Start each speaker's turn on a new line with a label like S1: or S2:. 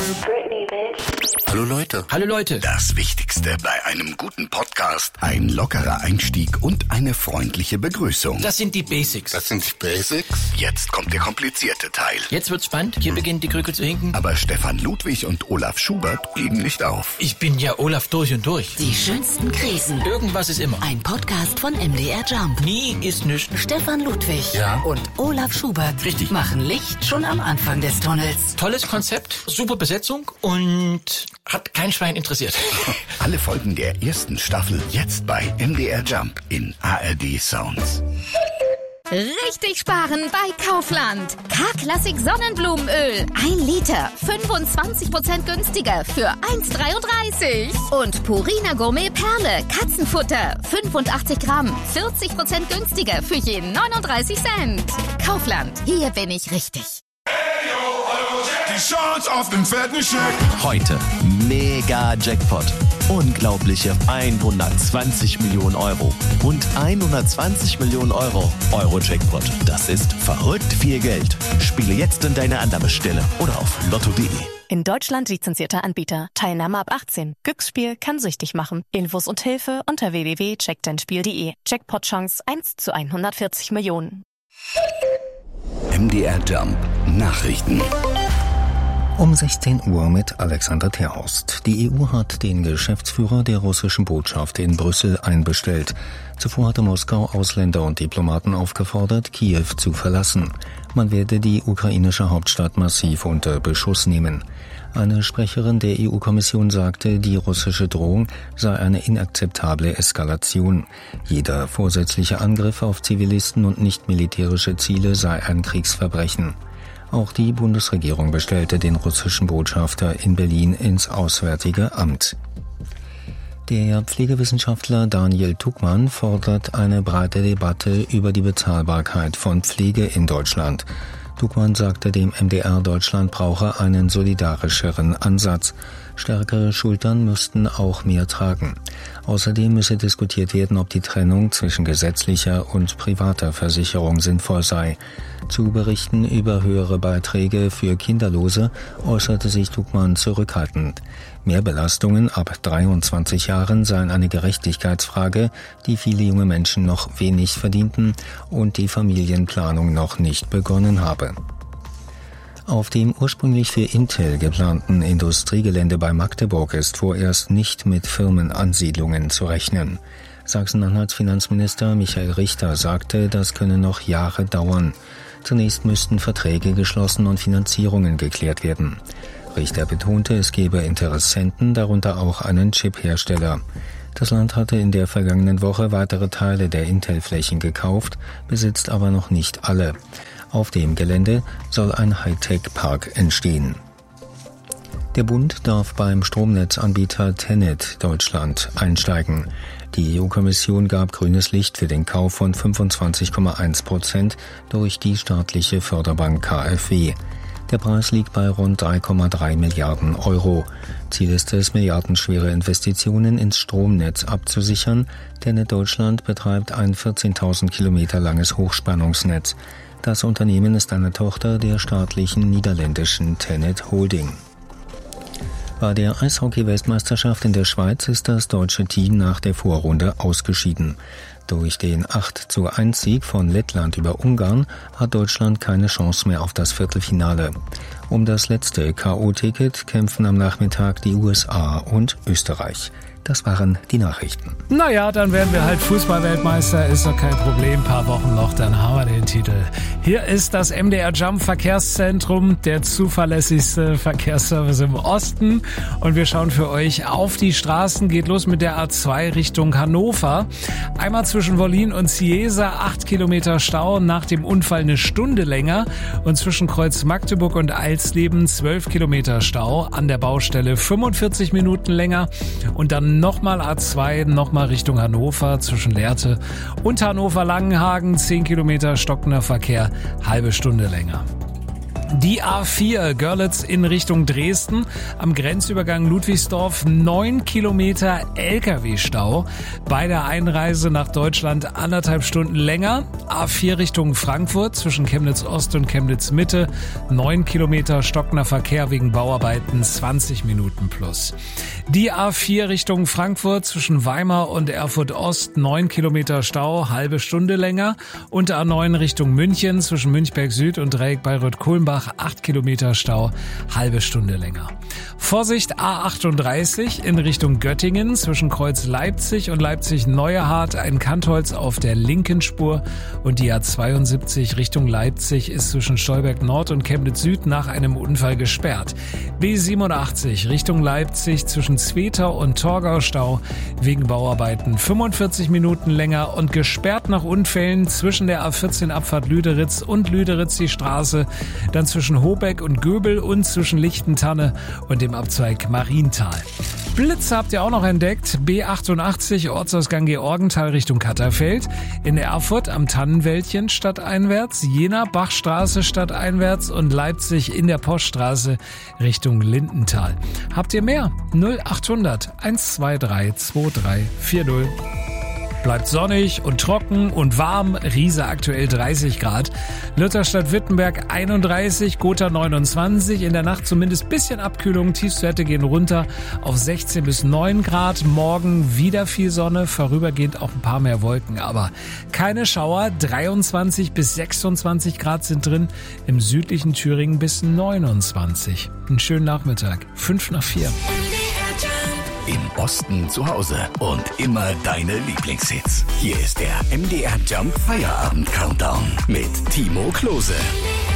S1: Britney, bitch.
S2: Hallo Leute.
S3: Hallo Leute.
S2: Das Wichtigste bei einem guten Podcast: ein lockerer Einstieg und eine freundliche Begrüßung.
S3: Das sind die Basics.
S2: Das sind die Basics? Jetzt kommt der komplizierte Teil.
S3: Jetzt wird's spannend. Hier beginnt die Krücke zu hinken.
S2: Aber Stefan Ludwig und Olaf Schubert geben nicht auf.
S3: Ich bin ja Olaf durch und durch.
S4: Die schönsten Krisen.
S3: Irgendwas ist immer.
S4: Ein Podcast von MDR Jump.
S3: Nie ist nichts.
S4: Stefan Ludwig und Olaf Schubert
S3: Richtig.
S4: machen Licht schon am Anfang des Tunnels.
S3: Tolles Konzept, super Besetzung und hat kein Schwein interessiert.
S2: Alle Folgen der ersten Staffel jetzt bei MDR Jump in ARD Sounds.
S5: Richtig sparen bei Kaufland. K-Klassik Sonnenblumenöl. 1 Liter. 25% günstiger für 1,33. Und Purina Gourmet Perle. Katzenfutter. 85 Gramm. 40% günstiger für je 39 Cent. Kaufland. Hier bin ich richtig.
S6: Die Chance auf den fetten Scheck.
S7: Heute mega Jackpot. Unglaubliche 120 Millionen Euro. Und 120 Millionen Euro Euro-Jackpot. Das ist verrückt viel Geld. Spiele jetzt in deine Annahmestelle oder auf lotto.de.
S8: In Deutschland lizenzierter Anbieter. Teilnahme ab 18. Glücksspiel kann süchtig machen. Infos und Hilfe unter www.checkdeinspiel.de. Jackpot-Chance 1 zu 140 Millionen.
S2: MDR Jump Nachrichten.
S9: Um 16 Uhr mit Alexander Terhorst. Die EU hat den Geschäftsführer der russischen Botschaft in Brüssel einbestellt. Zuvor hatte Moskau Ausländer und Diplomaten aufgefordert, Kiew zu verlassen. Man werde die ukrainische Hauptstadt massiv unter Beschuss nehmen. Eine Sprecherin der EU-Kommission sagte, die russische Drohung sei eine inakzeptable Eskalation. Jeder vorsätzliche Angriff auf Zivilisten und nicht militärische Ziele sei ein Kriegsverbrechen. Auch die Bundesregierung bestellte den russischen Botschafter in Berlin ins Auswärtige Amt. Der Pflegewissenschaftler Daniel Tuckmann fordert eine breite Debatte über die Bezahlbarkeit von Pflege in Deutschland. Tuckmann sagte dem MDR, Deutschland brauche einen solidarischeren Ansatz. Stärkere Schultern müssten auch mehr tragen. Außerdem müsse diskutiert werden, ob die Trennung zwischen gesetzlicher und privater Versicherung sinnvoll sei. Zu Berichten über höhere Beiträge für Kinderlose äußerte sich Tuckmann zurückhaltend. Mehrbelastungen ab 23 Jahren seien eine Gerechtigkeitsfrage, die viele junge Menschen noch wenig verdienten und die Familienplanung noch nicht begonnen habe. Auf dem ursprünglich für Intel geplanten Industriegelände bei Magdeburg ist vorerst nicht mit Firmenansiedlungen zu rechnen. Sachsen-Anhalts Finanzminister Michael Richter sagte, das könne noch Jahre dauern. Zunächst müssten Verträge geschlossen und Finanzierungen geklärt werden. Richter betonte, es gebe Interessenten, darunter auch einen Chiphersteller. Das Land hatte in der vergangenen Woche weitere Teile der Intel-Flächen gekauft, besitzt aber noch nicht alle. Auf dem Gelände soll ein Hightech-Park entstehen. Der Bund darf beim Stromnetzanbieter TenneT Deutschland einsteigen. Die EU-Kommission gab grünes Licht für den Kauf von 25,1% durch die staatliche Förderbank KfW. Der Preis liegt bei rund 3,3 Milliarden Euro. Ziel ist es, milliardenschwere Investitionen ins Stromnetz abzusichern. TenneT Deutschland betreibt ein 14.000 Kilometer langes Hochspannungsnetz. Das Unternehmen ist eine Tochter der staatlichen niederländischen TenneT Holding. Bei der Eishockey-Weltmeisterschaft in der Schweiz ist das deutsche Team nach der Vorrunde ausgeschieden. Durch den 8:1-Sieg von Lettland über Ungarn hat Deutschland keine Chance mehr auf das Viertelfinale. Um das letzte K.O.-Ticket kämpfen am Nachmittag die USA und Österreich. Das waren die Nachrichten.
S10: Naja, dann werden wir halt Fußballweltmeister, ist doch kein Problem. Ein paar Wochen noch, dann haben wir den Titel. Hier ist das MDR Jump Verkehrszentrum, der zuverlässigste Verkehrsservice im Osten. Und wir schauen für euch auf die Straßen. Geht los mit der A2 Richtung Hannover. Einmal zwischen Wollin und Ciesa 8 Kilometer Stau, nach dem Unfall eine Stunde länger. Und zwischen Kreuz Magdeburg und Alsleben 12 Kilometer Stau, an der Baustelle 45 Minuten länger. Und dann nochmal A2, nochmal Richtung Hannover zwischen Lehrte und Hannover-Langenhagen, 10 Kilometer stockender Verkehr, halbe Stunde länger. Die A4 Görlitz in Richtung Dresden, am Grenzübergang Ludwigsdorf 9 Kilometer LKW-Stau. Bei der Einreise nach Deutschland 1,5 Stunden länger. A4 Richtung Frankfurt zwischen Chemnitz Ost und Chemnitz Mitte 9 Kilometer stockender Verkehr wegen Bauarbeiten 20 Minuten plus. Die A4 Richtung Frankfurt zwischen Weimar und Erfurt Ost 9 Kilometer Stau, halbe Stunde länger. Und A9 Richtung München zwischen Münchberg Süd und Dreieck Bayreuth-Kulmbach 8 Kilometer Stau, halbe Stunde länger. Vorsicht A38 in Richtung Göttingen zwischen Kreuz Leipzig und Leipzig-Neuehardt ein Kantholz auf der linken Spur und die A72 Richtung Leipzig ist zwischen Stolberg Nord und Chemnitz Süd nach einem Unfall gesperrt. B87 Richtung Leipzig zwischen Zwetau und Torgau Stau wegen Bauarbeiten 45 Minuten länger und gesperrt nach Unfällen zwischen der A14 Abfahrt Lüderitz und Lüderitz die Straße, dann zwischen Hobeck und Göbel und zwischen Lichtentanne und dem Abzweig Marienthal. Blitze habt ihr auch noch entdeckt. B88 Ortsausgang Georgenthal Richtung Katterfeld. In Erfurt am Tannenwäldchen stadteinwärts. Jena Bachstraße stadteinwärts und Leipzig in der Poststraße Richtung Lindenthal. Habt ihr mehr? 0800 123 2340. Bleibt sonnig und trocken und warm. Riese aktuell 30 Grad. Lutherstadt-Wittenberg 31, Gotha 29. In der Nacht zumindest bisschen Abkühlung. Tiefstwerte gehen runter auf 16 bis 9 Grad. Morgen wieder viel Sonne, vorübergehend auch ein paar mehr Wolken. Aber keine Schauer. 23 bis 26 Grad sind drin. Im südlichen Thüringen bis 29. Einen schönen Nachmittag. 5:04.
S2: Im Osten zu Hause und immer deine Lieblingshits. Hier ist der MDR Jump Feierabend Countdown mit Timo Klose.